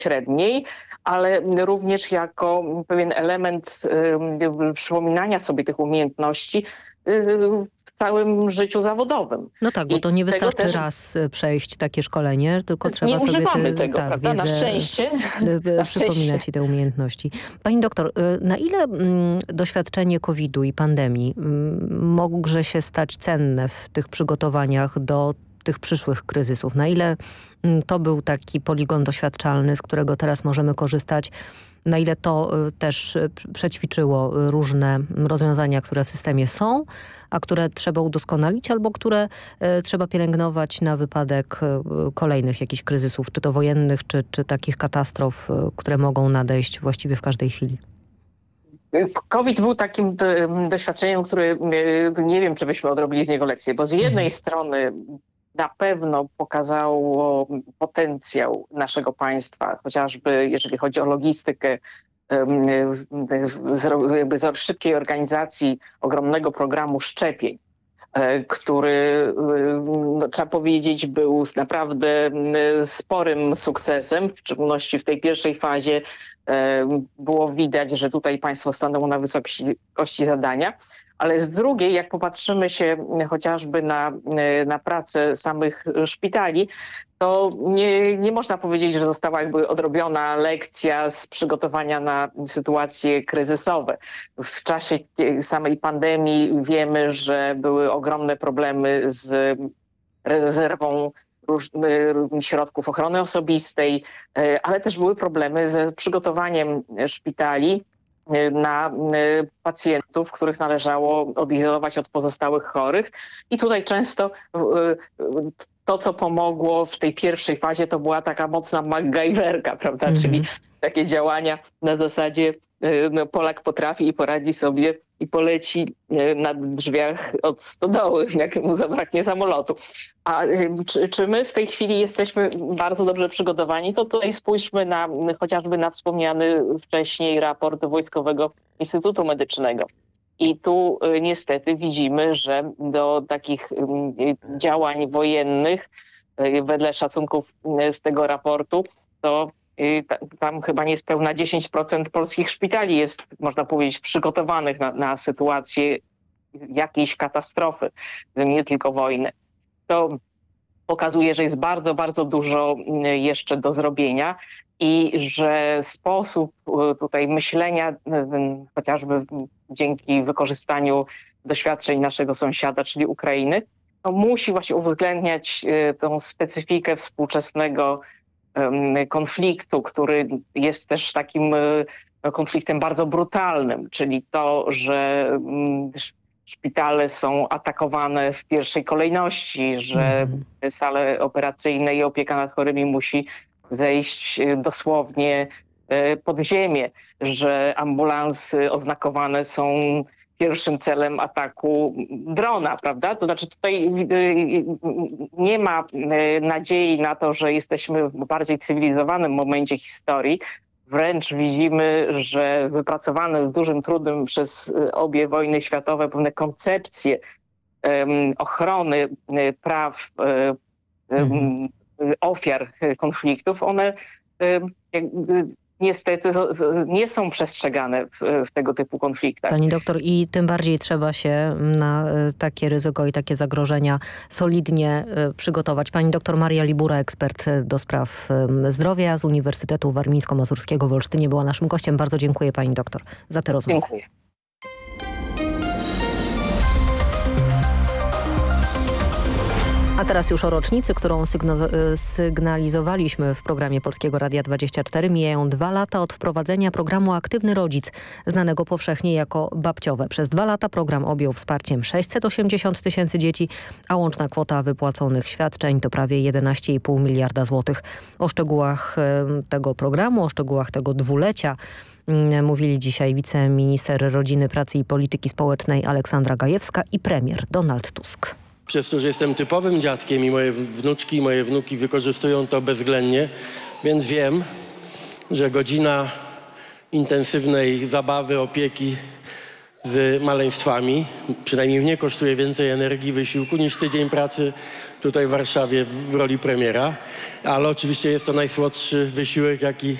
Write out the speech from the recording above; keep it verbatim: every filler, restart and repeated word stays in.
średniej, ale również jako pewien element y, przypominania sobie tych umiejętności y, w całym życiu zawodowym. No tak, bo I to nie tego wystarczy też raz przejść takie szkolenie, tylko nie trzeba sobie używamy te, tego, tak, prawda? Na wiedzę, szczęście. y, Na przypominać szczęście. i te umiejętności. Pani doktor, y, na ile mm, doświadczenie kowida i pandemii mm, może się stać cenne w tych przygotowaniach do tych przyszłych kryzysów? Na ile mm, to był taki poligon doświadczalny, z którego teraz możemy korzystać? Na ile to y, też y, przećwiczyło y, różne rozwiązania, które w systemie są, a które trzeba udoskonalić, albo które y, trzeba pielęgnować na wypadek y, kolejnych jakichś kryzysów, czy to wojennych, czy, czy takich katastrof, y, które mogą nadejść właściwie w każdej chwili? COVID był takim doświadczeniem, który nie wiem, czy byśmy odrobili z niego lekcję, bo z jednej Mhm. strony na pewno pokazało potencjał naszego państwa, chociażby jeżeli chodzi o logistykę, jakby szybkiej organizacji ogromnego programu szczepień, który, no, trzeba powiedzieć, był naprawdę sporym sukcesem. W szczególności w tej pierwszej fazie było widać, że tutaj państwo stanęło na wysokości zadania. Ale z drugiej, jak popatrzymy się chociażby na, na pracę samych szpitali, to nie, nie można powiedzieć, że została jakby odrobiona lekcja z przygotowania na sytuacje kryzysowe. W czasie samej pandemii wiemy, że były ogromne problemy z rezerwą różnych środków ochrony osobistej, ale też były problemy z przygotowaniem szpitali na pacjentów, których należało odizolować od pozostałych chorych. I tutaj często to, co pomogło w tej pierwszej fazie, to była taka mocna MacGyverka, prawda? Mm-hmm. Czyli takie działania na zasadzie no, Polak potrafi i poradzi sobie i poleci na drzwiach od stodoły, jak mu zabraknie samolotu. A czy, czy my w tej chwili jesteśmy bardzo dobrze przygotowani, to tutaj spójrzmy na chociażby na wspomniany wcześniej raport Wojskowego Instytutu Medycznego. I tu niestety widzimy, że do takich działań wojennych, wedle szacunków z tego raportu, to tam chyba niespełna dziesięć procent polskich szpitali jest, można powiedzieć, przygotowanych na, na sytuację jakiejś katastrofy, nie tylko wojny. To pokazuje, że jest bardzo, bardzo dużo jeszcze do zrobienia i że sposób tutaj myślenia, chociażby dzięki wykorzystaniu doświadczeń naszego sąsiada, czyli Ukrainy, no musi właśnie uwzględniać tą specyfikę współczesnego konfliktu, który jest też takim konfliktem bardzo brutalnym, czyli to, że szpitale są atakowane w pierwszej kolejności, że sale operacyjne i opieka nad chorymi musi zejść dosłownie pod ziemię, że ambulansy oznakowane są pierwszym celem ataku drona, prawda? To znaczy tutaj nie ma nadziei na to, że jesteśmy w bardziej cywilizowanym momencie historii. Wręcz widzimy, że wypracowane z dużym trudem przez obie wojny światowe pewne koncepcje um, ochrony praw um, ofiar konfliktów, one um, jakby, niestety nie są przestrzegane w, w tego typu konfliktach. Pani doktor, i tym bardziej trzeba się na takie ryzyko i takie zagrożenia solidnie przygotować. Pani doktor Maria Libura, ekspert do spraw zdrowia z Uniwersytetu Warmińsko-Mazurskiego w Olsztynie, była naszym gościem. Bardzo dziękuję pani doktor za tę rozmowę. Dziękuję. A teraz już o rocznicy, którą sygno- sygnalizowaliśmy w programie Polskiego Radia dwadzieścia cztery. Mijają dwa lata od wprowadzenia programu Aktywny Rodzic, znanego powszechnie jako babciowe. Przez dwa lata program objął wsparciem sześćset osiemdziesiąt tysięcy dzieci, a łączna kwota wypłaconych świadczeń to prawie jedenaście i pół miliarda złotych. O szczegółach tego programu, o szczegółach tego dwulecia mówili dzisiaj wiceminister Rodziny, Pracy i Polityki Społecznej Aleksandra Gajewska i premier Donald Tusk. Przez to, że jestem typowym dziadkiem i moje wnuczki i moje wnuki wykorzystują to bezwzględnie, więc wiem, że godzina intensywnej zabawy, opieki z maleństwami. Przynajmniej mnie kosztuje więcej energii, wysiłku niż tydzień pracy tutaj w Warszawie w roli premiera. Ale oczywiście jest to najsłodszy wysiłek, jaki